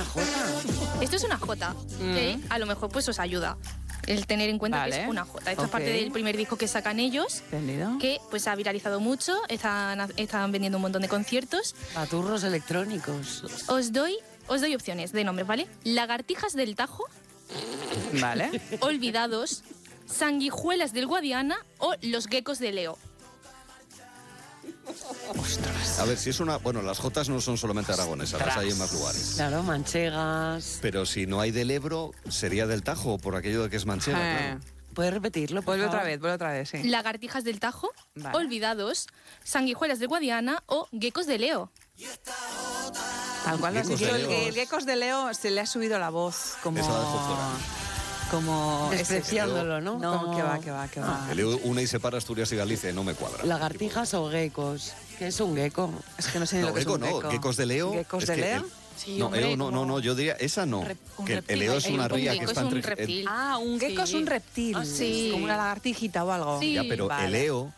jota. Esto es una jota, que a lo mejor pues os ayuda el tener en cuenta que es una jota. Esto es parte del primer disco que sacan ellos, ¿Entendido? que pues ha viralizado mucho, están vendiendo un montón de conciertos. Paturros electrónicos. Os doy opciones de nombres, ¿vale? Lagartijas del Tajo, Vale. Olvidados, Sanguijuelas del Guadiana o Los Geckos de Leo. A ver, si es una... Bueno, las jotas no son solamente aragonesas, las hay en más lugares. Claro, manchegas. Pero si no hay del Ebro, sería del Tajo, por aquello de que es manchega, claro. ¿Puedes repetirlo, por favor? Vuelve otra vez, sí. Lagartijas del Tajo, Vale. Olvidados, Sanguijuelas del Guadiana o Geckos de Leo. Tal cual lo has Geckos dicho. de Leo. El Geckos de Leo se le ha subido la voz como... Esa la dejo fuera. Como... Despreciándolo, ¿no? No, Como- que va. El Ebro une y separa Asturias y Galicia, no me cuadra. Lagartijas o geckos. ¿Qué es un gecko? Es que no sé ni No, lo que gecko es un no, gecko. geckos de Leo. ¿Geckos es de que Leo? Sí, no, hombre, no, yo diría, esa no. un Que reptil. el Leo es una Un ría que gecko está es un entre... reptil. Ah, un gecko Sí. es un reptil. Ah, sí. Como una lagartijita o algo. Sí. Ya, pero Vale. el Leo